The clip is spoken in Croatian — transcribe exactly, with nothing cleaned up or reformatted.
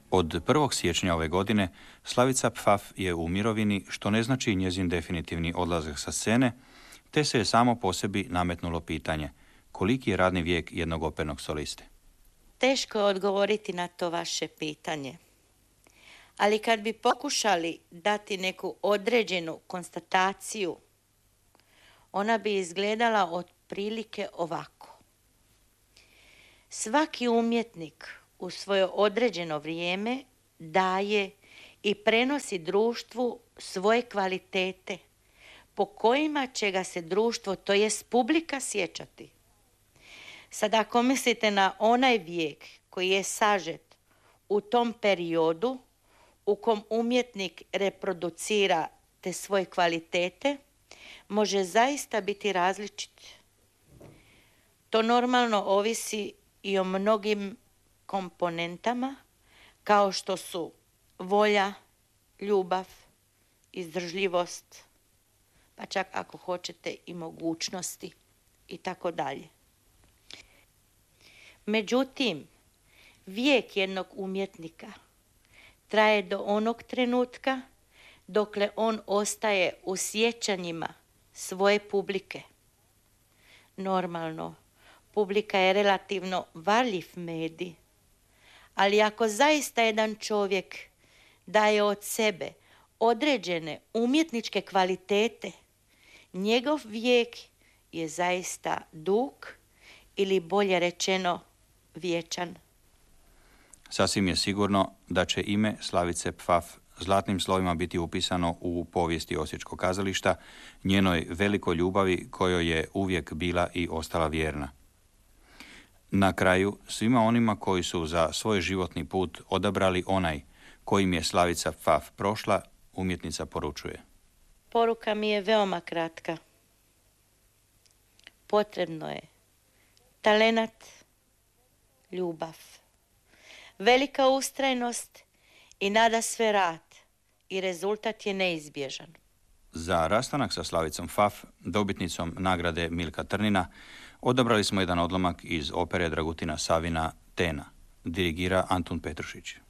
Od prvog siječnja ove godine Slavica Pfaf je u mirovini, što ne znači njezin definitivni odlazak sa scene, te se je samo po sebi nametnulo pitanje koliki je radni vijek jednog opernog soliste. Teško je odgovoriti na to vaše pitanje. Ali kad bi pokušali dati neku određenu konstataciju, ona bi izgledala otprilike ovako. Svaki umjetnik u svoje određeno vrijeme daje i prenosi društvu svoje kvalitete po kojima će ga se društvo, to jest publika, sjećati. Sad ako mislite na onaj vijek koji je sažet u tom periodu u kom umjetnik reproducira te svoje kvalitete, može zaista biti različit. To normalno ovisi i o mnogim komponentama, kao što su volja, ljubav, izdržljivost, pa čak ako hoćete i mogućnosti i tako dalje. Međutim, vijek jednog umjetnika traje do onog trenutka dokle on ostaje u sjećanjima svoje publike. Normalno, publika je relativno varljiv medij, ali ako zaista jedan čovjek daje od sebe određene umjetničke kvalitete, njegov vijek je zaista dug ili bolje rečeno vječan. Sasvim je sigurno da će ime Slavice Pfaf zlatnim slovima biti upisano u povijesti Osječkog kazališta, njenoj velikoj ljubavi kojoj je uvijek bila i ostala vjerna. Na kraju, svima onima koji su za svoj životni put odabrali onaj kojim je Slavica Pfaf prošla, umjetnica poručuje. Poruka mi je veoma kratka. Potrebno je talenat, ljubav, velika ustrajnost i nadasve rad i rezultat je neizbježan. Za rastanak sa Slavicom Pfaf, dobitnicom nagrade Milka Trnina, odabrali smo jedan odlomak iz opere Dragutina Savina Tena, dirigira Antun Petrušić.